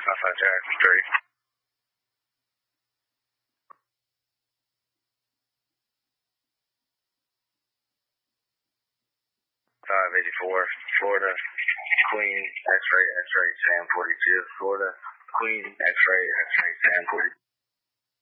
Southside Jackson Street. 584, Florida, Queen, X-ray, Sam 42, Florida, Queen, X-ray, Sam 42.